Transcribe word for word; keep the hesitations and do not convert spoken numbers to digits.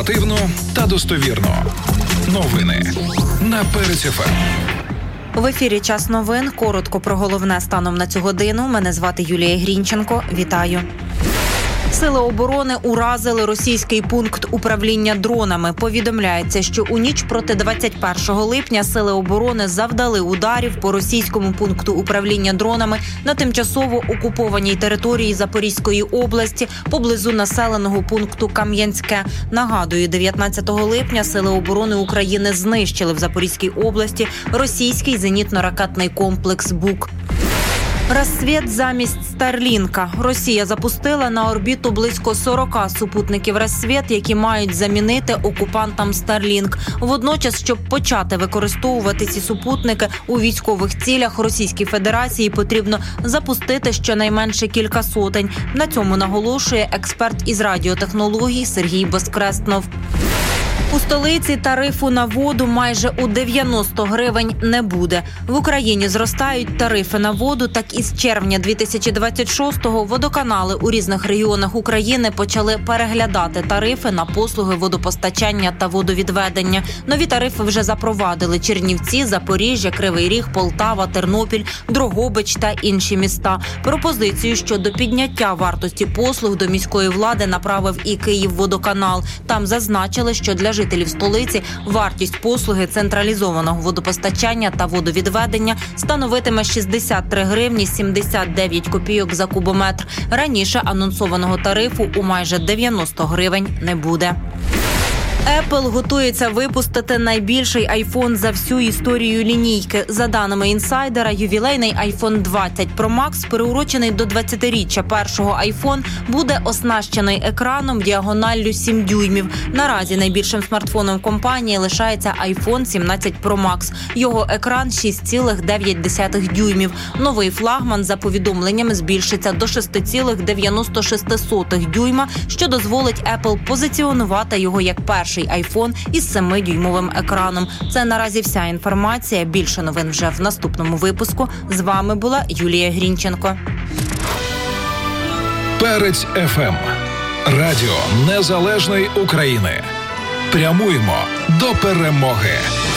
Оперативно та достовірно. Новини на Перець еф ем. В ефірі «Час новин». Коротко про головне станом на цю годину. Мене звати Юлія Грінченко. Вітаю. Сили оборони уразили російський пункт управління дронами. Повідомляється, що у ніч проти двадцять першого липня сили оборони завдали ударів по російському пункту управління дронами на тимчасово окупованій території Запорізької області поблизу населеного пункту Кам'янське. Нагадую, дев'ятнадцятого липня сили оборони України знищили в Запорізькій області російський зенітно-ракетний комплекс «Бук». Рассвіт замість Старлінка. Росія запустила на орбіту близько сорок супутників Рассвіт, які мають замінити окупантам Старлінк. Водночас, щоб почати використовувати ці супутники у військових цілях Російській Федерації, потрібно запустити щонайменше кілька сотень. На цьому наголошує експерт із радіотехнологій Сергій Безкреснов. У столиці тарифу на воду майже у дев'яносто гривень не буде. В Україні зростають тарифи на воду, так із червня дві тисячі двадцять шостого водоканали у різних регіонах України почали переглядати тарифи на послуги водопостачання та водовідведення. Нові тарифи вже запровадили Чернівці, Запоріжжя, Кривий Ріг, Полтава, Тернопіль, Дрогобич та інші міста. Пропозицію щодо підняття вартості послуг до міської влади направив і Київводоканал. Там зазначили, що для жителів столиці вартість послуги централізованого водопостачання та водовідведення становитиме шістдесят три гривні сімдесят дев'ять копійок за кубометр. Раніше анонсованого тарифу у майже дев'яносто гривень не буде. Apple готується випустити найбільший айфон за всю історію лінійки. За даними інсайдера, ювілейний айфон двадцять Про Макс, приурочений до двадцятиріччя першого айфон, буде оснащений екраном діагоналлю сім дюймів. Наразі найбільшим смартфоном компанії лишається айфон сімнадцять Про Макс. Його екран шість цілих дев'ять десятих дюймів. Новий флагман, за повідомленнями, збільшиться до шість цілих дев'яносто шість сотих дюйма, що дозволить Apple позиціонувати його як перший айфон із семидюймовим екраном. Це наразі вся інформація. Більше новин вже в наступному випуску. З вами була Юлія Грінченко. Перець еф ем. Радіо Незалежної України. Прямуємо до перемоги.